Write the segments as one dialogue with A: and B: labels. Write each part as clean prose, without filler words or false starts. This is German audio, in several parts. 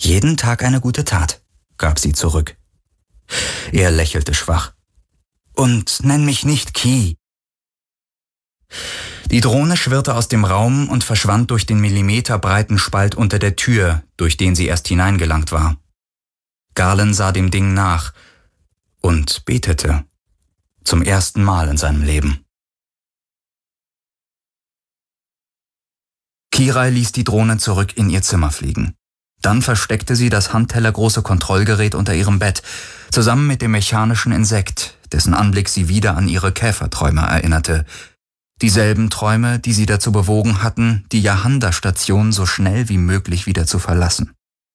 A: Jeden Tag eine gute Tat, gab sie zurück. Er lächelte schwach. Und nenn mich nicht Key. Die Drohne schwirrte aus dem Raum und verschwand durch den millimeterbreiten Spalt unter der Tür, durch den sie erst hineingelangt war. Garland sah dem Ding nach und betete. Zum ersten Mal in seinem Leben. Kirai ließ die Drohne zurück in ihr Zimmer fliegen. Dann versteckte sie das handtellergroße Kontrollgerät unter ihrem Bett, zusammen mit dem mechanischen Insekt, dessen Anblick sie wieder an ihre Käferträume erinnerte. Dieselben Träume, die sie dazu bewogen hatten, die Yahanda-Station so schnell wie möglich wieder zu verlassen.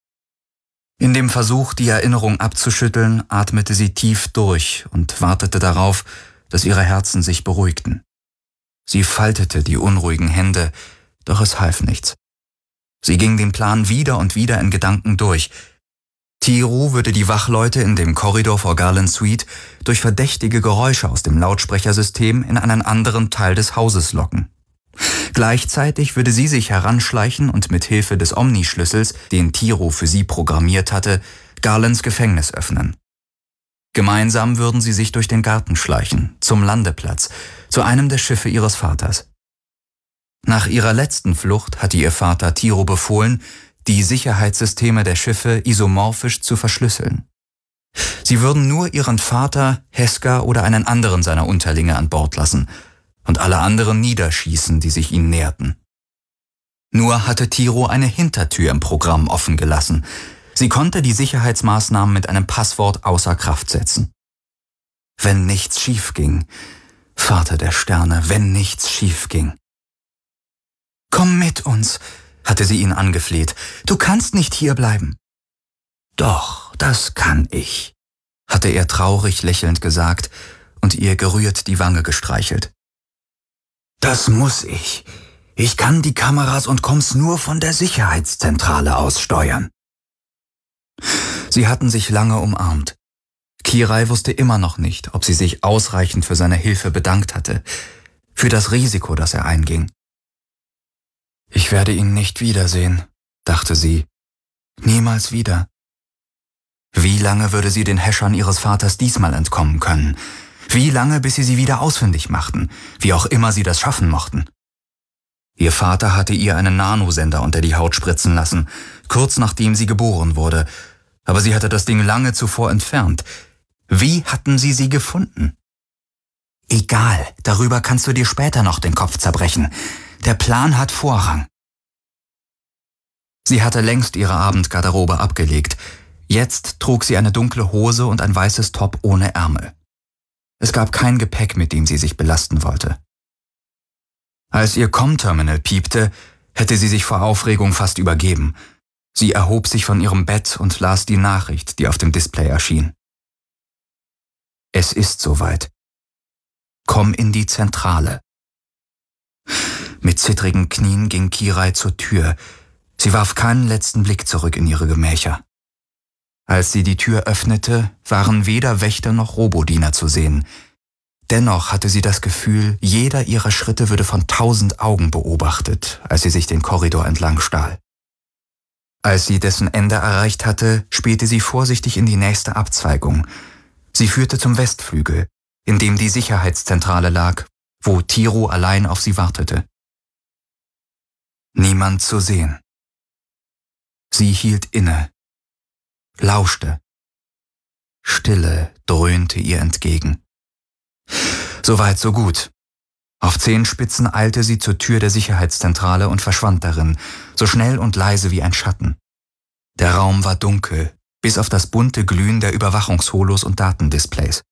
A: In dem Versuch, die Erinnerung abzuschütteln, atmete sie tief durch und wartete darauf, dass ihre Herzen sich beruhigten. Sie faltete die unruhigen Hände, doch es half nichts. Sie ging den Plan wieder und wieder in Gedanken durch. Tiru würde die Wachleute in dem Korridor vor Garlands Suite durch verdächtige Geräusche aus dem Lautsprechersystem in einen anderen Teil des Hauses locken. Gleichzeitig würde sie sich heranschleichen und mit Hilfe des Omnischlüssels, den Tiru für sie programmiert hatte, Garlands Gefängnis öffnen. Gemeinsam würden sie sich durch den Garten schleichen, zum Landeplatz, zu einem der Schiffe ihres Vaters. Nach ihrer letzten Flucht hatte ihr Vater Tiru befohlen, die Sicherheitssysteme der Schiffe isomorphisch zu verschlüsseln. Sie würden nur ihren Vater, Heska oder einen anderen seiner Unterlinge an Bord lassen und alle anderen niederschießen, die sich ihnen näherten. Nur hatte Tiru eine Hintertür im Programm offen gelassen. Sie konnte die Sicherheitsmaßnahmen mit einem Passwort außer Kraft setzen. Wenn nichts schief ging, Vater der Sterne, wenn nichts schief ging. »Komm mit uns«, hatte sie ihn angefleht. »Du kannst nicht hierbleiben.« »Doch, das kann ich«, hatte er traurig lächelnd gesagt und ihr gerührt die Wange gestreichelt. »Das muss ich. Ich kann die Kameras und Comms nur von der Sicherheitszentrale aus steuern.« Sie hatten sich lange umarmt. Kirai wusste immer noch nicht, ob sie sich ausreichend für seine Hilfe bedankt hatte, für das Risiko, das er einging. »Ich werde ihn nicht wiedersehen«, dachte sie. »Niemals wieder.« Wie lange würde sie den Häschern ihres Vaters diesmal entkommen können? Wie lange, bis sie wieder ausfindig machten, wie auch immer sie das schaffen mochten? Ihr Vater hatte ihr einen Nanosender unter die Haut spritzen lassen, kurz nachdem sie geboren wurde, aber sie hatte das Ding lange zuvor entfernt. Wie hatten sie gefunden? »Egal, darüber kannst du dir später noch den Kopf zerbrechen. Der Plan hat Vorrang.« Sie hatte längst ihre Abendgarderobe abgelegt. Jetzt trug sie eine dunkle Hose und ein weißes Top ohne Ärmel. Es gab kein Gepäck, mit dem sie sich belasten wollte. Als ihr Com-Terminal piepte, hätte sie sich vor Aufregung fast übergeben. Sie erhob sich von ihrem Bett und las die Nachricht, die auf dem Display erschien. »Es ist soweit. Komm in die Zentrale.« Mit zittrigen Knien ging Kirai zur Tür. Sie warf keinen letzten Blick zurück in ihre Gemächer. Als sie die Tür öffnete, waren weder Wächter noch Robodiener zu sehen. Dennoch hatte sie das Gefühl, jeder ihrer Schritte würde von 1000 Augen beobachtet, als sie sich den Korridor entlang stahl. Als sie dessen Ende erreicht hatte, spähte sie vorsichtig in die nächste Abzweigung. Sie führte zum Westflügel, in dem die Sicherheitszentrale lag, wo Tiru allein auf sie wartete. Niemand zu sehen. Sie hielt inne, lauschte. Stille dröhnte ihr entgegen. Soweit, so gut. Auf Zehenspitzen eilte sie zur Tür der Sicherheitszentrale und verschwand darin, so schnell und leise wie ein Schatten. Der Raum war dunkel, bis auf das bunte Glühen der Überwachungsholos und Datendisplays.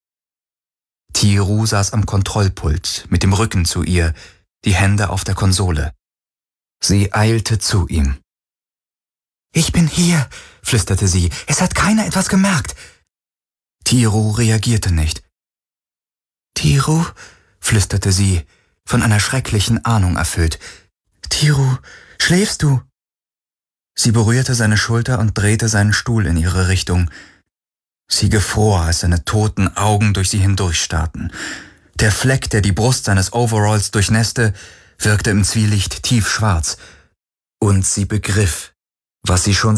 A: Tiru saß am Kontrollpult, mit dem Rücken zu ihr, die Hände auf der Konsole. Sie eilte zu ihm. »Ich bin hier«, flüsterte sie. »Es hat keiner etwas gemerkt.« Tiru reagierte nicht. »Tiru«, flüsterte sie, von einer schrecklichen Ahnung erfüllt. »Tiru, schläfst du?« Sie berührte seine Schulter und drehte seinen Stuhl in ihre Richtung. Sie gefror, als seine toten Augen durch sie hindurchstarrten. Der Fleck, der die Brust seines Overalls durchnässte, wirkte im Zwielicht tiefschwarz. Und sie begriff, was sie schon